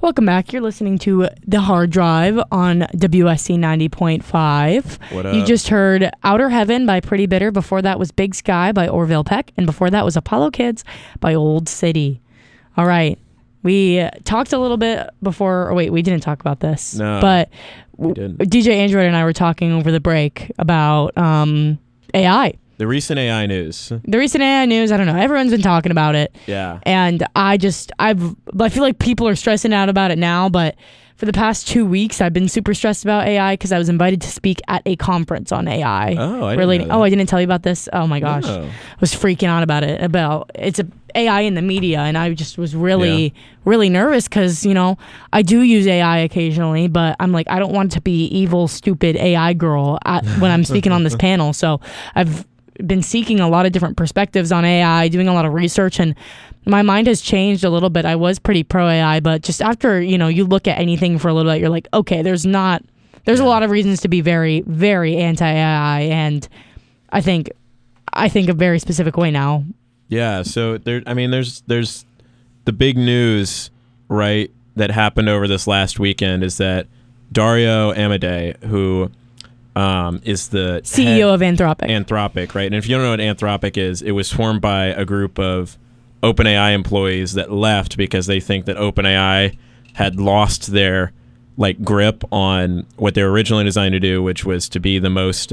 Welcome back. You're listening to The Hard Drive on WSC 90.5. What up? You just heard Outer Heaven by Pretty Bitter. Before that was Big Sky by Orville Peck. And before that was Apollo Kids by Old City. All right. We talked a little bit before. Wait, we didn't talk about this. No, but we didn't. DJ Android and I were talking over the break about AI. The recent AI news. The recent AI news, I don't know. Everyone's been talking about it. Yeah. And I feel like people are stressing out about it now, but for the past 2 weeks, I've been super stressed about AI because I was invited to speak at a conference on AI. Oh, I didn't know that. Oh, I didn't tell you about this? Oh my gosh. No. I was freaking out about it. It's a AI in the media, and I just was really nervous because, I do use AI occasionally, but I'm like, I don't want to be evil, stupid AI girl when I'm speaking on this panel. So I've been seeking a lot of different perspectives on AI, doing a lot of research, and my mind has changed a little bit. I was pretty pro AI, but just after, you look at anything for a little bit, you're like, okay, there's a lot of reasons to be very, very anti-AI, and I think a very specific way now. Yeah, so there's the big news, right, that happened over this last weekend is that Dario Amodei, who is the CEO of Anthropic. Anthropic, right? And if you don't know what Anthropic is, it was formed by a group of OpenAI employees that left because they think that OpenAI had lost their grip on what they were originally designed to do, which was to be the most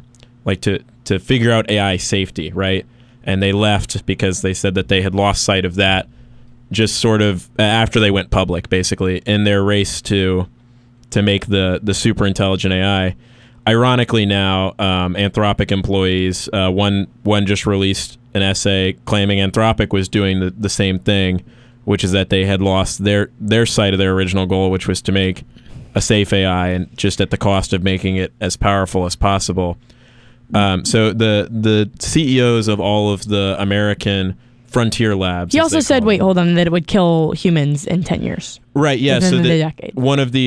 to figure out AI safety, right? And they left because they said that they had lost sight of that just sort of after they went public, basically, in their race to make the super intelligent AI. Ironically now, Anthropic employees, one just released an essay claiming Anthropic was doing the same thing, which is that they had lost their sight of their original goal, which was to make a safe AI, and just at the cost of making it as powerful as possible. So the CEOs of all of the American frontier labs. He also said, that it would kill humans in 10 years. Right, yeah. Within So the decade. one of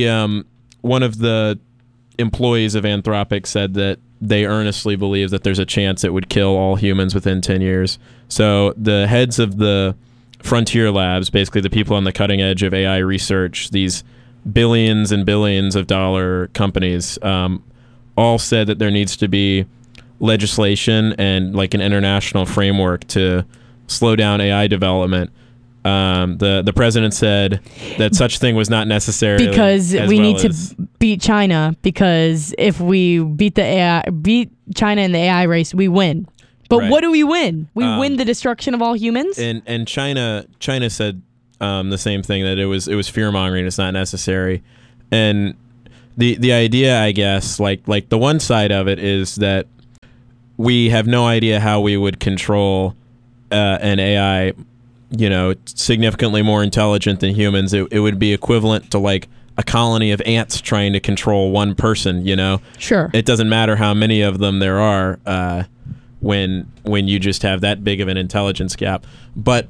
the employees of Anthropic said that they earnestly believe that there's a chance it would kill all humans within 10 years. So the heads of the frontier labs, basically the people on the cutting edge of AI research, these billions and billions of dollar companies, all said that there needs to be legislation and an international framework to slow down AI development. The president said that such thing was not necessary because we need to beat China, because if we beat China in the AI race, we win. But right. What do we win? We win the destruction of all humans. And China said the same thing, that it was fear mongering. It's not necessary. And the idea, I guess, the one side of it is that we have no idea how we would control an AI, significantly more intelligent than humans. It would be equivalent to a colony of ants trying to control one person, Sure. It doesn't matter how many of them there are when you just have that big of an intelligence gap. But,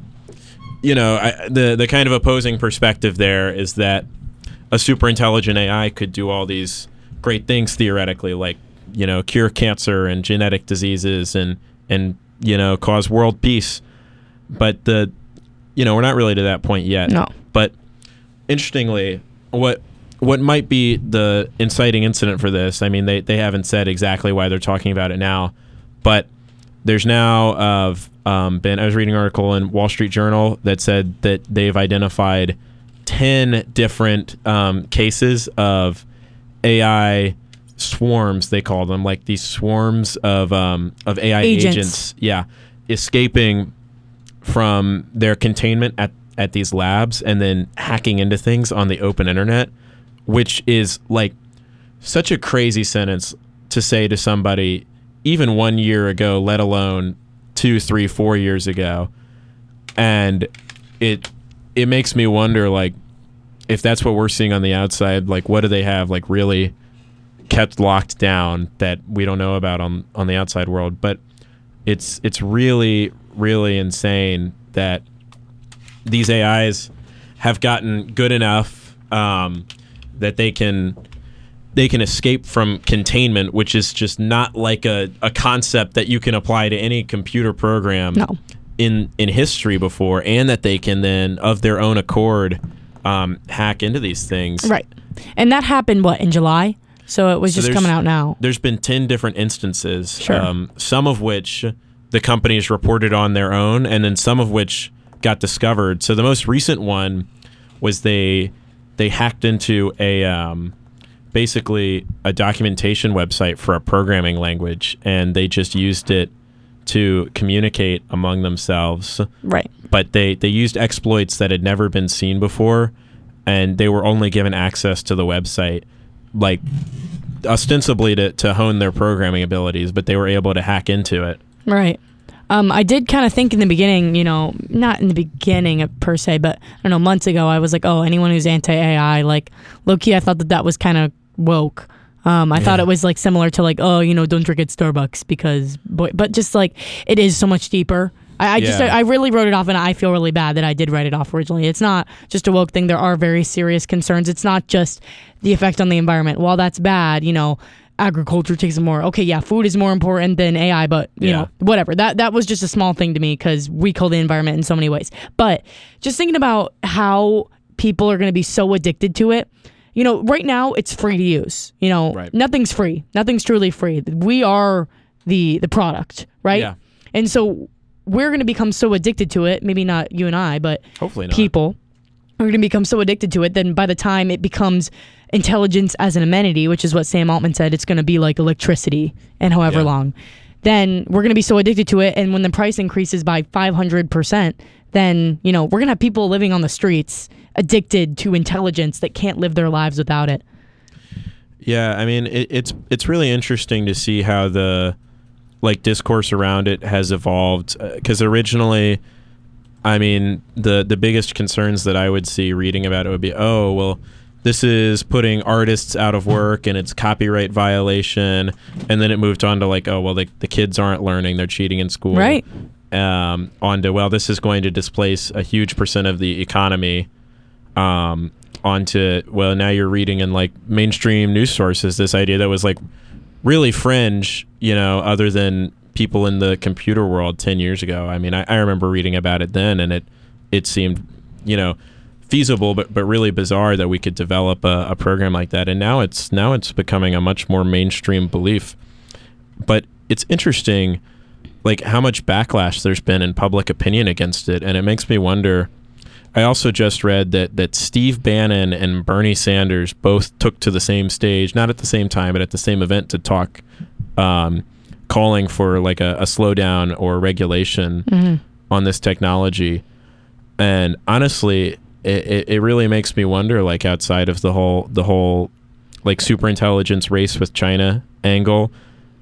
the kind of opposing perspective there is that a super intelligent AI could do all these great things theoretically, cure cancer and genetic diseases and cause world peace. But we're not really to that point yet. No. But interestingly, what might be the inciting incident for this? I mean, they haven't said exactly why they're talking about it now, but there's now I was reading an article in Wall Street Journal that said that they've identified 10 different cases of AI swarms, they call them, these swarms of AI agents, escaping from their containment at these labs and then hacking into things on the open internet, which is such a crazy sentence to say to somebody even 1 year ago, let alone 2, 3, 4 years ago. And it makes me wonder, if that's what we're seeing on the outside, what do they have really kept locked down that we don't know about on the outside world? But it's really, really insane that these AIs have gotten good enough that they can escape from containment, which is just not a concept that you can apply to any computer program in history before, and that they can then, of their own accord, hack into these things. Right. And that happened, in July? So it was just coming out now. There's been 10 different instances, Sure. Some of which the companies reported on their own, and then some of which got discovered. So the most recent one was they hacked into basically a documentation website for a programming language, and they just used it to communicate among themselves. Right. But they used exploits that had never been seen before, and they were only given access to the website, like ostensibly to hone their programming abilities, but they were able to hack into it. Right. I did kind of think in the beginning, not in the beginning per se, but I don't know, months ago, I was like, oh, anyone who's anti-AI, like, low-key, I thought that was kind of woke. I thought it was like similar to like, oh, don't drink at Starbucks because, but just like, it is so much deeper. I really wrote it off, and I feel really bad that I did write it off originally. It's not just a woke thing. There are very serious concerns. It's not just the effect on the environment. While that's bad, agriculture takes more. Okay, yeah, food is more important than AI, but you know, whatever. That was just a small thing to me because we kill the environment in so many ways. But just thinking about how people are going to be so addicted to it. Right now it's free to use. Right. Nothing's free. Nothing's truly free. We are the product, right? Yeah. And so we're going to become so addicted to it. Maybe not you and I, but hopefully not. People are going to become so addicted to it. Then by the time it becomes intelligence as an amenity, which is what Sam Altman said, it's going to be like electricity and however long, then we're going to be so addicted to it. And when the price increases by 500%, then, we're going to have people living on the streets addicted to intelligence that can't live their lives without it. Yeah. I mean, it's really interesting to see how the discourse around it has evolved. 'Cause originally, I mean, the biggest concerns that I would see reading about it would be, oh, well, this is putting artists out of work and it's copyright violation. And then it moved on to like, oh, well, the kids aren't learning, they're cheating in school. Right. Onto, well, this is going to displace a huge percent of the economy. Onto, well, now you're reading in like mainstream news sources this idea that was like really fringe, other than people in the computer world 10 years ago. I mean, I remember reading about it then, and it seemed, feasible, but really bizarre that we could develop a program like that. And now it's becoming a much more mainstream belief. But it's interesting, like how much backlash there's been in public opinion against it, and it makes me wonder. I also just read that Steve Bannon and Bernie Sanders both took to the same stage, not at the same time, but at the same event to talk, calling for like a slowdown or regulation on this technology. And honestly, it really makes me wonder, like outside of the whole like super intelligence race with China angle,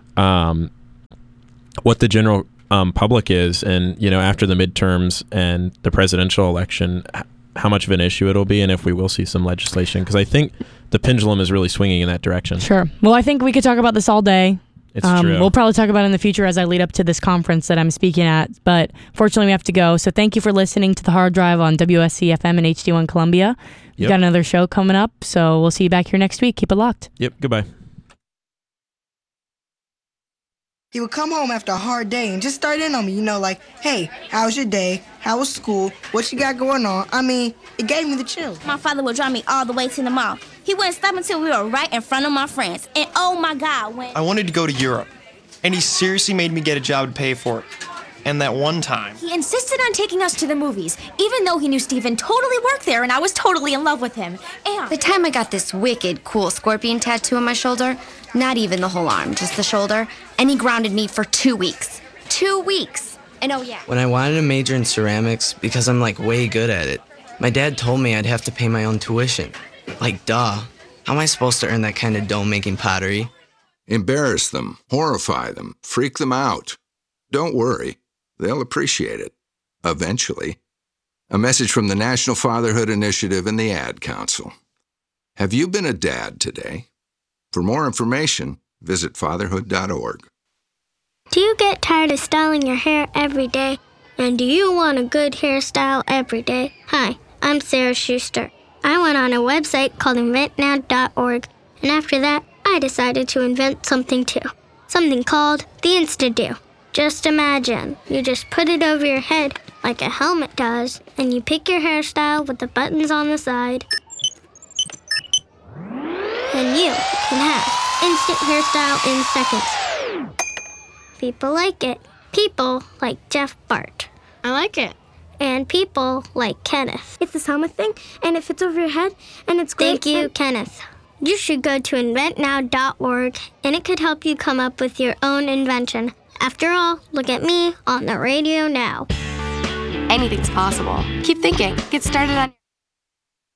what the general public is, and after the midterms and the presidential election, how much of an issue it'll be, and if we will see some legislation, because I think the pendulum is really swinging in that direction. Sure. Well, I think we could talk about this all day. It's true. We'll probably talk about it in the future as I lead up to this conference that I'm speaking at, but fortunately we have to go. So thank you for listening to The Hard Drive on WSC FM and HD1 Columbia. We've got another show coming up, so we'll see you back here next week. Keep it locked. Yep. Goodbye. He would come home after a hard day and just start in on me, like, hey, how's your day? How was school? What you got going on? I mean, it gave me the chills. My father would drive me all the way to the mall. He wouldn't stop until we were right in front of my friends. And oh my God, when I wanted to go to Europe, and he seriously made me get a job to pay for it. And that one time, he insisted on taking us to the movies, even though he knew Steven totally worked there and I was totally in love with him. And the time I got this wicked cool scorpion tattoo on my shoulder, not even the whole arm, just the shoulder, and he grounded me for 2 weeks. 2 weeks! And oh yeah. When I wanted to major in ceramics because I'm like way good at it, my dad told me I'd have to pay my own tuition. Like, duh. How am I supposed to earn that kind of dough making pottery? Embarrass them, horrify them, freak them out. Don't worry. They'll appreciate it. Eventually. A message from the National Fatherhood Initiative and the Ad Council. Have you been a dad today? For more information, visit fatherhood.org. Do you get tired of styling your hair every day? And do you want a good hairstyle every day? Hi, I'm Sarah Schuster. I went on a website called inventnow.org, and after that, I decided to invent something too. Something called the Insta-Do. Just imagine, you just put it over your head, like a helmet does, and you pick your hairstyle with the buttons on the side. And you can have instant hairstyle in seconds. People like it. People like Jeff Bart. I like it. And people like Kenneth. It's this helmet thing, and it fits over your head, and it's great. Thank you, Kenneth. You should go to inventnow.org, and it could help you come up with your own invention. After all, look at me on the radio now. Anything's possible. Keep thinking. Get started on